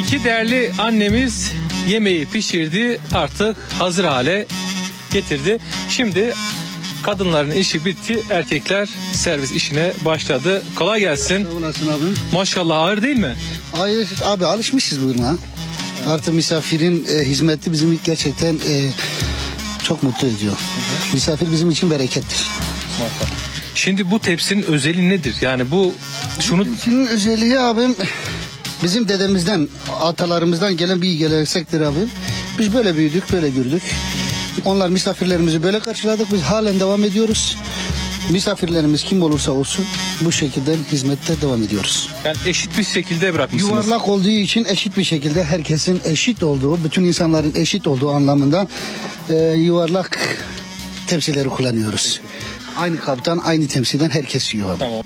İki değerli annemiz yemeği pişirdi, artık hazır hale getirdi. Şimdi kadınların işi bitti, erkekler servis işine başladı. Kolay gelsin. Sağ olasın abi. Maşallah, ağır değil mi? Hayır abi, alışmışız buna. Artık misafirin hizmeti bizim gerçekten çok mutlu ediyor. Misafir bizim için berekettir. Şimdi bu tepsinin özelliği nedir? Yani bu şunu Şimdi özelliği abim bizim dedemizden, atalarımızdan gelen bir gelenektir abim. Biz böyle büyüdük, böyle gördük. Onlar misafirlerimizi böyle karşıladık. Biz halen devam ediyoruz. Misafirlerimiz kim olursa olsun bu şekilde hizmette devam ediyoruz. yani eşit bir şekilde bırakmışsınız. Yuvarlak olduğu için eşit bir şekilde herkesin eşit olduğu, bütün insanların eşit olduğu anlamında yuvarlak tepsileri kullanıyoruz. Aynı kaptan, aynı temsilden herkes yiyor. Tamam.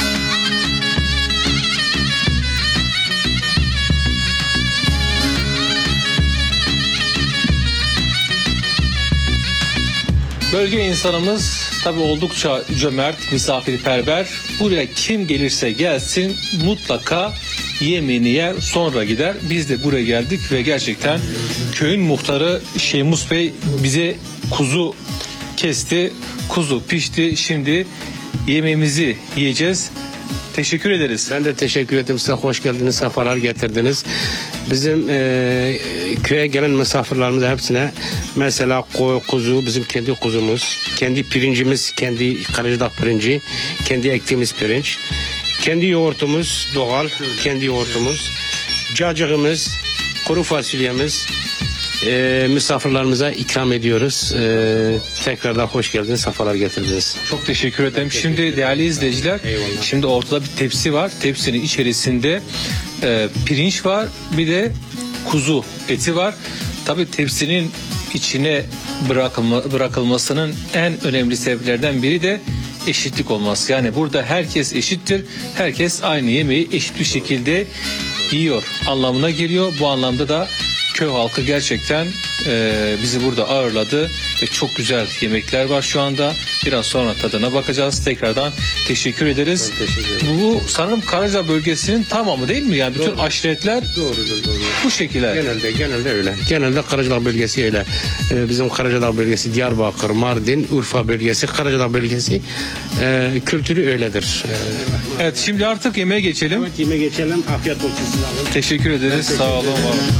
Bölge insanımız tabii oldukça cömert, misafirperver. Buraya kim gelirse gelsin mutlaka yemeğini yer, sonra gider. Biz de buraya geldik ve gerçekten köyün muhtarı Şeymus Bey bize kuzu kesti, kuzu pişti. Şimdi yemeğimizi yiyeceğiz. Teşekkür ederiz. Ben de teşekkür ederim. Size hoş geldiniz, sefalar getirdiniz. Bizim köye gelen misafirlerimize hepsine mesela kuzu, bizim kendi kuzumuz, kendi pirincimiz, kendi Karacadağ pirinci, kendi ektiğimiz pirinç, kendi yoğurtumuz doğal, kendi yoğurtumuz, cacığımız, kuru fasulyemiz, misafirlerimize ikram ediyoruz. Tekrardan hoş geldiniz, sefalar getirdiniz. Çok teşekkür ederim. Şimdi değerli izleyiciler, şimdi ortada bir tepsi var. Tepsinin içerisinde pirinç var, bir de kuzu eti var. Tabii tepsinin içine bırakılmasının en önemli sebeplerden biri de eşitlik olması. Yani burada herkes eşittir. Herkes aynı yemeği eşit bir şekilde yiyor anlamına geliyor. Bu anlamda da köy halkı gerçekten bizi burada ağırladı ve çok güzel yemekler var şu anda. Biraz sonra tadına bakacağız. Tekrardan teşekkür ederiz. Bu sanırım Karacadağ bölgesinin tamamı değil mi? Yani bütün aşiretler Doğrudur. bu şekilde. Genelde öyle. Genelde Karacadağ bölgesi öyle. Bizim Karacadağ bölgesi, Diyarbakır, Mardin, Urfa bölgesi, Karacadağ bölgesi kültürü öyledir. Evet, şimdi artık yemeğe geçelim. Yeme geçelim. Afiyet olsun size. Teşekkür ederiz. Sağ olun. Var olun.